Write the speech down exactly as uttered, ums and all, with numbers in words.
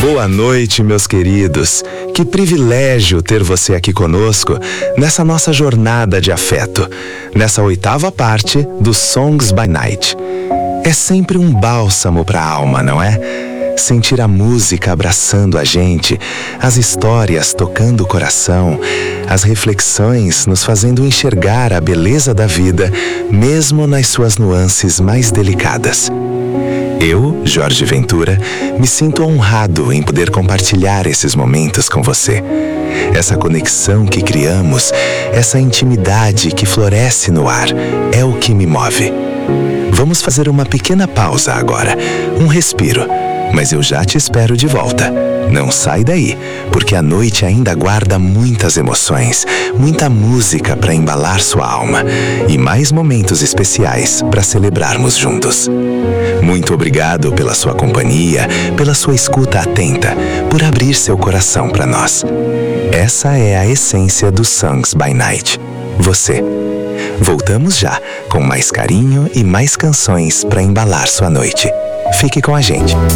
Boa noite, meus queridos. Que privilégio ter você aqui conosco nessa nossa jornada de afeto, nessa oitava parte do Songs by Night. É sempre um bálsamo para a alma, não é? Sentir a música abraçando a gente, as histórias tocando o coração, as reflexões nos fazendo enxergar a beleza da vida, mesmo nas suas nuances mais delicadas. Eu, Jorge Ventura, me sinto honrado em poder compartilhar esses momentos com você. Essa conexão que criamos, essa intimidade que floresce no ar, é o que me move. Vamos fazer uma pequena pausa agora, um respiro, mas eu já te espero de volta. Não sai daí, porque a noite ainda guarda muitas emoções, muita música para embalar sua alma e mais momentos especiais para celebrarmos juntos. Muito obrigado pela sua companhia, pela sua escuta atenta, por abrir seu coração para nós. Essa é a essência do Songs by Night. Você. Voltamos já, com mais carinho e mais canções para embalar sua noite. Fique com a gente.